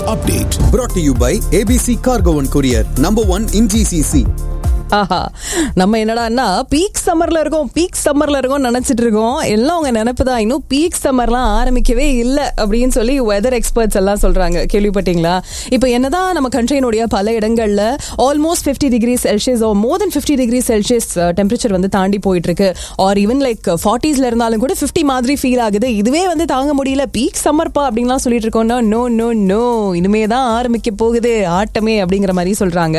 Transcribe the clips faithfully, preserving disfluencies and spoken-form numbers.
update brought to you by A B C Cargo and Courier, number one in G C C. ஆஹா, நம்ம என்னடான்னா peak சம்மர்ல இருக்கோம் peak சம்மர்ல இருக்கோம் நினைச்சிட்டு இருக்கோம். எல்லாம் உங்க நினைப்பு தான். இன்னும் பீக் சம்மர்லாம் ஆரம்பிக்கவே இல்லை அப்படின்னு சொல்லி வெதர் எக்ஸ்பர்ட்ஸ் எல்லாம் சொல்றாங்க. கேள்விப்பட்டீங்களா? இப்போ என்னதான் நம்ம கண்ட்ரியினுடைய பல இடங்கள்ல ஆல்மோஸ்ட் பிப்டி டிகிரி செல்சியஸ் ஓ மோர் தென் பிப்டி டிகிரி செல்சியஸ் டெம்பரேச்சர் வந்து தாண்டி போயிட்டு இருக்கு. ஆர் ஈவன் லைக் ஃபார்ட்டிஸ்ல இருந்தாலும் கூட பிப்டி மாதிரி ஃபீல் ஆகுது. இதுவே வந்து தாங்க முடியல, பீக் சம்மர்ப்பா அப்படின்லாம் சொல்லிட்டு இருக்கோம்னா நோ நோ நோ இனிமே தான் ஆரம்பிக்க போகுது ஆட்டமே அப்படிங்கிற மாதிரி சொல்றாங்க.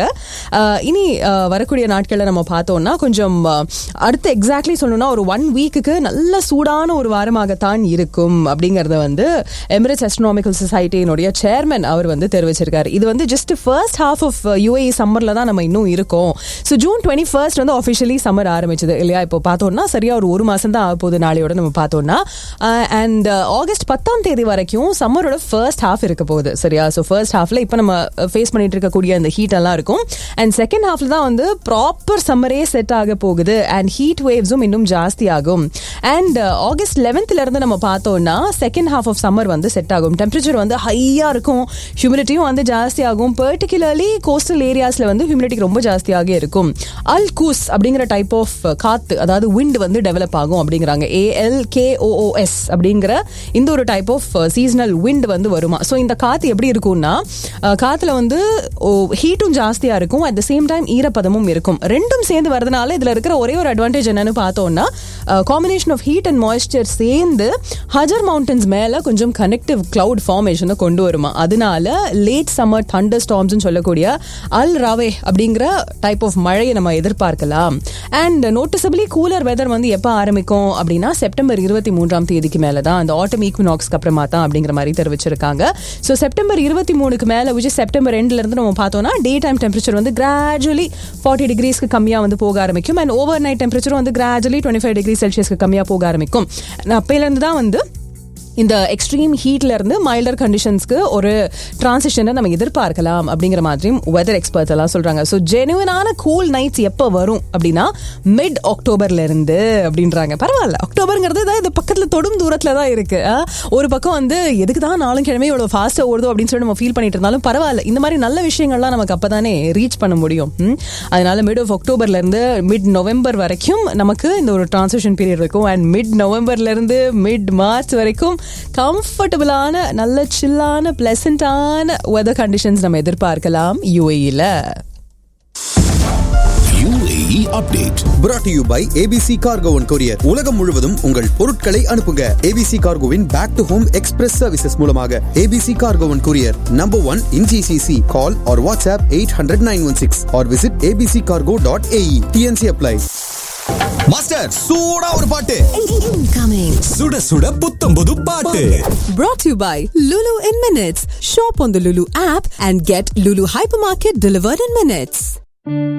இனி வரக்கூடிய நாட்கள்ல நம்ம பார்த்தோம்னா கொஞ்சம் அடுத்து எக்ஸாக்ட்லி சொல்லணும்னா ஒரு ஒன் வீக்குக்கு நல்ல சூடான ஒரு வாரமாகத்தான் இருக்கும் அப்படிங்கறத வந்து எமிரேட்ஸ் அஸ்ட்ரோனாமிக்கல் சொசைட்டியினுடைய சேர்மன் அவர் வந்து தெரிவிச்சிருக்காரு. இது வந்து just first half of UAE சம்மர்ல தான் நம்ம இன்னும் இருக்கோம். ஸோ ஜூன் டுவெண்ட்டி ஃபர்ஸ்ட் வந்து ஆஃபிஷியலி சம்மர் ஆரம்பிச்சது இல்லையா? இப்போ பார்த்தோம்னா சரியா ஒரு ஒரு மாசம் தான் ஆக போகுது நாளையோட நம்ம பார்த்தோம்னா. அண்ட் ஆகஸ்ட் பத்தாம் தேதி வரைக்கும் சம்மரோட ஃபர்ஸ்ட் ஹாஃப் இருக்க போகுது சரியா? ஸோ ஃபர்ஸ்ட் ஹாஃப்ல இப்போ நம்ம ஃபேஸ் பண்ணிட்டு இருக்கக்கூடிய அந்த ஹீட் எல்லாம் இருக்கும். அண்ட் செகண்ட் ஹாஃப்ல தான் வந்து ப்ராப்பர் சம்மரே செட் ஆக போகுது. அண்ட் ஹீட் வேவ்ஸும் இன்னும் ஜாஸ்தி ஆகும். அண்ட் ஆகஸ்ட் லெவன்த்ல இருந்து நம்ம பார்த்தோம்னா செகண்ட் ஹாஃப் ஆஃப் சம்மர் வந்து செட் ஆகும். டெம்பரேச்சர் வந்து ஹையா இருக்கும், ஹியூமிடிட்டியும் வந்து ஜாஸ்தி ஆகும். பர்டிகுலர்லி கோஸ்டல் ஏரியாஸ்ல வந்து ஹியூமிடிட்டி ரொம்ப ஜாஸ்தியாக இருக்கும். அல் கூஸ் அப்படிங்கிற டைப் ஆஃப் காத்து, அதாவது விண்ட் வந்து டெவலப் ஆகும் அப்படிங்கிறாங்க. ஏஎல் கேஓஓஎஸ் அப்படிங்கிற இந்த ஒரு டைப் ஆஃப் சீசனல் விண்ட் வந்து வருமா. ஸோ இந்த காத்து எப்படி இருக்கும்னா காத்துல வந்து ஹீட்டும் ஜாஸ்தியா இருக்கும், அட் த சேம் டைம் ஈரப்பதமும் இருக்கும். ரெண்டும் சேர்ந்து வரதுனால இதுல இருக்கிற ஒரே ஒரு அட்வான்டேஜ் என்னன்னு பார்த்தோம்னா combination of heat and moisture சேர்ந்து ஹஜர் மவுண்டன்ஸ் மேல கொஞ்சம் கனெக்டிவ் கிளவுட் ஃபார்மேஷனை கொண்டு வருமா. அதனால லேட் சம்மர் தண்டர் ஸ்டார்ம்ஸ் சொல்லக்கூடிய அல் ராவே அப்படிங்கிற டைப் ஆஃப் மழையை நம்ம எதிர்பார்க்கலாம். அண்ட் நோட்டிசபிளி கூலர் வெதர் வந்து எப்போ ஆரம்பிக்கும் அப்படின்னா செப்டம்பர் இருபத்தி மூன்றாம் தேதிக்கு மேல தான், அந்த ஆட்டம் ஈக்வினாக்ஸ்க்கு அப்புறமா தான் அப்படிங்கிற மாதிரி தெரிவிச்சிருக்காங்க. ஸோ செப்டம்பர் இருபத்தி மூணுக்கு மேல விச் செப்டம்பர் எண்ட்ல இருந்து நம்ம பார்த்தோம்னா டே டைம் டெம்பரேச்சர் வந்து கிராஜுவலி ஃபார்ட்டி டிகிரிஸ்க்கு கம்மியா வந்து போக ஆரம்பிக்கும். அண்ட் ஓவர் நைட் டெம்பரேச்சரும் வந்து கிராஜுவலி டுவெண்ட்டி ஃபைவ் டிகிரி செல்சியஸ்க்கு கம்மியா போக ஆரம்பிக்கும். அப்பையில இருந்து தான் வந்து இந்த எக்ஸ்ட்ரீம் ஹீட்ல இருந்து மைல்டர் கண்டிஷன்ஸ்க்கு ஒரு டிரான்சிஷனை நம்ம எதிர்பார்க்கலாம் அப்படிங்கிற மாதிரியும் வெதர் எக்ஸ்பர்ட்ஸ் எல்லாம் சொல்றாங்க. ஸோ ஜெனுவனான கூல் நைட்ஸ் எப்போ வரும் அப்படின்னா மிட் அக்டோபர்ல இருந்து அப்படின்றாங்க. பரவாயில்ல, அக்டோபருங்கிறது தான் இது பக்கத்துல தொடும் தூரத்துல தான் இருக்கு. ஒரு பக்கம் வந்து எதுக்கு தான் நாளும் கிழமை இவ்வளவு ஃபாஸ்டா ஓடுதோ அப்படின்னு சொல்லி நம்ம ஃபீல் பண்ணிட்டு இருந்தாலும் பரவாயில்ல, இந்த மாதிரி நல்ல விஷயங்கள்லாம் நமக்கு அப்பதானே ரீச் பண்ண முடியும். அதனால மிட் ஆஃப் அக்டோபர்ல இருந்து மிட் நவம்பர் வரைக்கும் நமக்கு இந்த ஒரு டிரான்சிஷன் பீரியட் இருக்கும். அண்ட் மிட் நவம்பர்ல இருந்து மிட் மார்ச் வரைக்கும் கம்ஃபர்டபுளான நல்ல சில்லான பிளசண்டான வெதர் கண்டிஷன்ஸ் நம்ம எதிர்பார்க்கலாம் யூஏஇல. U A E update brought to you by A B C Cargo and Courier. உலகம் முழுவதும் உங்கள் பொருட்களை அனுப்புங்க. A B C Cargoவின் back to home express services மூலமாக. A B C Cargo and Courier, number one in G C C. Call or WhatsApp eight hundred nine one six or visit a b c cargo dot a e. T N C applies. Master சூடா ஒரு பாட்டு incoming. சுட சுட புத்தம் புது பாட்டு. Brought to you by Lulu in Minutes. Shop on the Lulu app and get Lulu Hypermarket delivered in minutes.